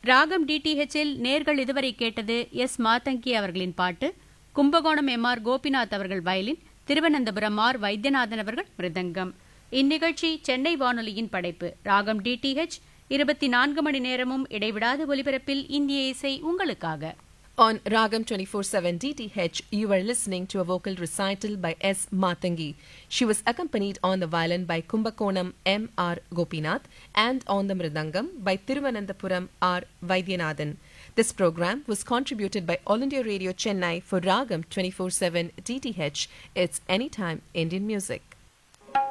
ராகம் டிடிஹெச்சில் நேர்கள் இதுவரை கேட்டது எஸ் மாதங்கி அவர்களின் பாட்டு, கும்பகோணம் எம்.ஆர். கோபிநாத் அவர்கள் வயலின், திருவனந்தபுரம் ஆர். வைத்தியநாதன் அவர்கள் மிருதங்கம். இந்நிகழ்ச்சி சென்னை வானொலியின் படைப்பு. ராகம் டிடிஹெச் 24 மணி நேரமும் இடைவிடாத ஒலிபரப்பில் இந்திய இசை உங்களுக்காக. On Ragam 24/7 DTH, you were listening to a vocal recital by S. Matangi. She was accompanied on the violin by Kumbakonam M.R. Gopinath and on the mridangam by Thiruvananthapuram R. Vaidyanathan. This program was contributed by All India Radio Chennai for Ragam 24/7 DTH. It's Anytime Indian Music.